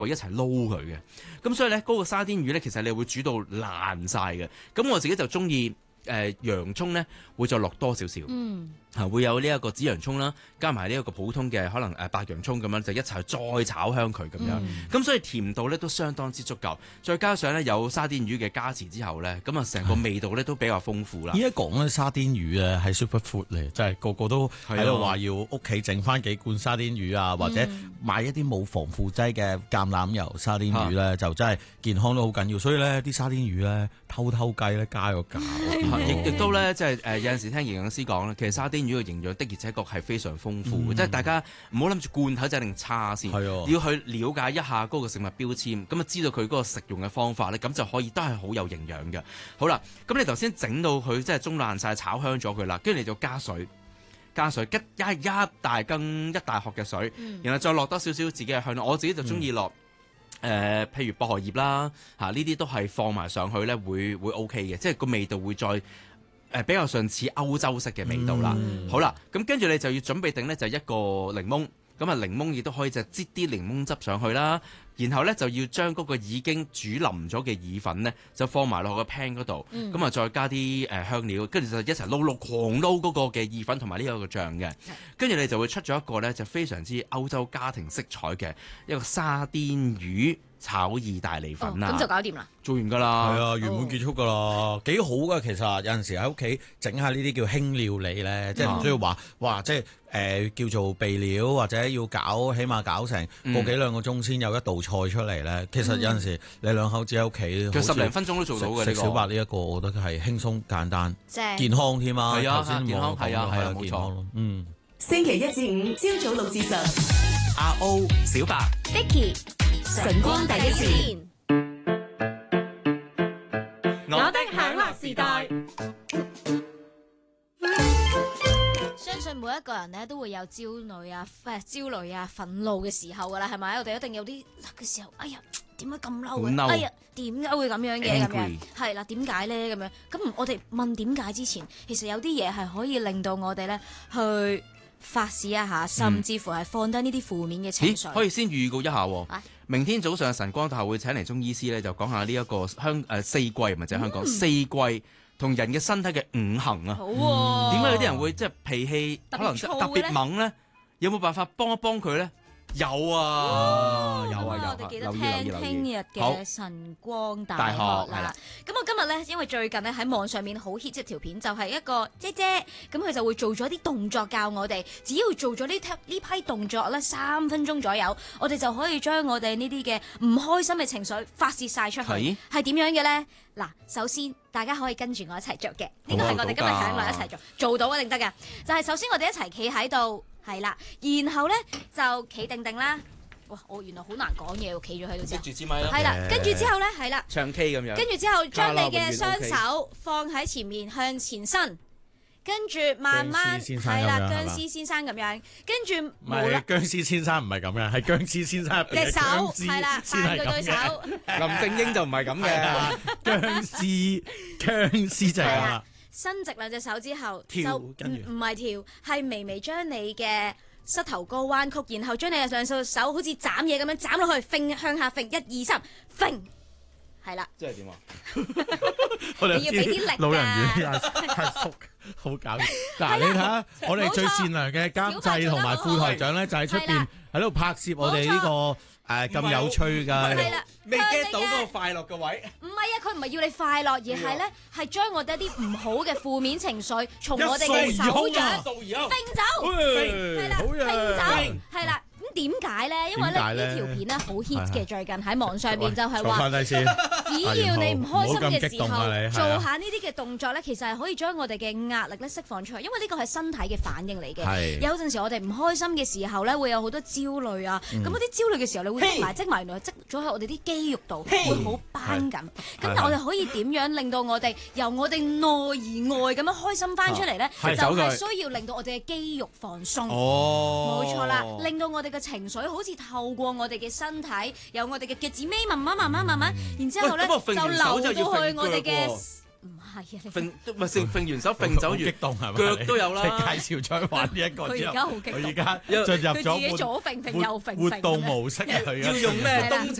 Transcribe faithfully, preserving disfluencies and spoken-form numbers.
會一齊撈佢嘅。咁所以咧，嗰、那個沙甸魚咧，其實你會煮到爛晒嘅。咁我自己就中意誒洋葱咧，會再落多少少。 嗯。 啊，會有呢一個紫洋葱啦，加埋呢一個普通嘅可能誒白洋葱咁樣，就一齊再炒香佢咁樣。咁、嗯、所以甜度咧都相當之足夠，再加上咧有沙甸魚嘅加持之後咧，咁啊成個味道咧都比較豐富啦。 依家講咧沙甸魚咧係 super food 嚟，真係個個都喺度話要屋企整翻幾罐沙甸魚啊，或者買一啲冇防腐劑嘅橄欖油沙甸魚咧，就真係健康都好緊要。所以咧啲沙甸魚咧偷偷雞咧加個價， 亦亦都咧即係誒有陣時聽營養師講咧，其實沙甸魚嘅營養的而且確係非常豐富嘅，嗯、即係大家唔好諗住罐頭就一定差先， 的要去了解一下嗰個食物標籤，咁啊知道佢嗰個食用嘅方法咧，咁就可以都係好有營養嘅。好啦，咁你頭先整到佢即係中爛晒，炒香咗佢啦，跟住你就加水，加水，一一一大羹一大殼嘅水，嗯、然後再落多少少自己嘅香料，我自己就中意落。誒、呃，譬如薄荷葉啦，嚇呢啲都係放埋上去咧，會會 O K 嘅，即係個味道會再誒、呃、比較上似歐洲式嘅味道啦。嗯、好啦，咁跟住你就要準備定咧，就一個檸檬，咁啊檸檬亦都可以就擠啲檸檬汁上去啦。然後咧就要將嗰個已經煮腍咗嘅意粉咧，就放埋落個 pan 嗰度，咁啊、嗯、再加啲誒香料，跟住就一齊撈撈狂撈嗰個嘅意粉同埋呢一個醬嘅，跟住你就會出咗一個咧就非常之歐洲家庭色彩嘅一個沙甸魚炒意大利粉啦。 咁、哦、就搞掂啦， 做完㗎啦， 係啊，圓滿結束㗎啦，幾、哦、好㗎。其實有陣時喺屋企整下呢啲叫輕料理咧，即係唔需要話哇，即係誒、呃、叫做備料或者要搞，起碼搞成個幾兩個鐘先有一道菜出嚟咧。嗯、其實有陣時你兩口子喺屋企， 其實十零分鐘都做到嘅。食小白呢一個，我覺得係輕鬆簡單， 正健康添啊。 係啊， 健康係啊，係啊，冇錯咯。嗯， 星期一至五朝早六至十， 阿 O 小白 Vicky 晨光第一線， 我的享樂時代。 相信每一個人咧都會有焦慮啊、誒焦慮啊、憤怒嘅時候噶啦，係咪？我哋一定有啲嘅時候，哎呀，點解咁嬲嘅？ 嬲哎呀，點解會咁樣嘅？咁 Angry 樣係啦，點解咧？咁樣咁，我哋問點解之前，其實有啲嘢係可以令到我哋咧去發泄一下，甚至乎係放低呢啲負面嘅情緒。 可以先預告一下喎。 啊明天早上晨光大學會請嚟中醫師咧，就講下呢一個香誒四季，唔係就係香港、嗯、四季同人嘅身體嘅五行啊。 好喎， 點解有啲人會即係脾氣可能特別猛咧？有冇辦法幫一幫佢咧？有啊，有啊，有啊！ 我哋記得聽聽日嘅晨光大學啦。咁我今日咧，因為最近咧喺網上面好 hit 一條片，就係一個姐姐，咁佢就會做咗啲動作教我哋，只要做咗呢呢批動作咧，三分鐘左右，我哋就可以將我哋呢啲嘅唔開心嘅情緒發泄晒出去。係點樣嘅咧？嗱，首先大家可以跟住我一齊做嘅，呢個係我哋今日響落一齊做，做到一定得㗎。就係首先我哋一齊企喺度。係啦，然後咧就企定定啦。哇，我原來好難講嘢喎，企咗喺度之後。 拎住支咪啦。 係啦，跟住之後咧，係啦。 唱 K 咁樣。跟住之後，將你嘅雙手放喺前面向前伸，跟住慢慢係啦，僵屍先生咁樣，跟住唔係僵屍先生唔係咁樣，係僵屍先生隻手係啦，扮佢對手。 林正英就唔係咁嘅， 僵屍僵屍就係咁啦。 伸直兩隻手之後， 跳就唔唔係跳，係微微將你嘅膝頭哥彎曲，然後將你嘅兩隻手好似斬嘢咁樣斬落去，揈向下揈，一二三，揈，係啦。即係點啊？ 你要俾啲力㗎。 老人院阿叔好搞笑。嗱，你睇下，我哋最善良嘅監製同埋副台長咧，就喺出邊喺度拍攝我哋呢個。誒咁、呃、有趣㗎， 未 get 到嗰個快樂嘅位。 唔係啊，佢唔係要你快樂，而係咧係將我哋一啲唔好嘅負面情緒從我哋嘅手掌揈走，係啦，揈走，係啦。咁點解咧？因為咧呢條片咧好 hit 嘅，最近喺網上面就係話，只要你唔開心嘅時候，做下呢啲嘅動作咧，其實係可以將我哋嘅壓力咧釋放出嚟，因為呢個係身體嘅反應嚟嘅。有陣時我哋唔開心嘅時候咧，會有好多焦慮啊。咁嗰啲焦慮嘅時候，你會積埋積埋，原來積咗喺我哋啲肌肉度，會好繃緊。咁但係我哋可以點樣令到我哋由我哋內而外咁樣開心翻出嚟咧？就係需要令到我哋嘅肌肉放鬆。冇錯啦，令到我哋嘅情緒好似透過我哋嘅身體，由我哋嘅腳趾尾慢慢慢慢慢慢，然之後咧就流到去我哋嘅唔係啊，你揈唔係揈揈完手揈走完， 激動係咪？ 腳都有啦。 你介紹再玩呢一個之後， 佢而家好激動， 佢而家進入佢自己咗左揈揈右揈揈活動模式啊！佢而家要用咩東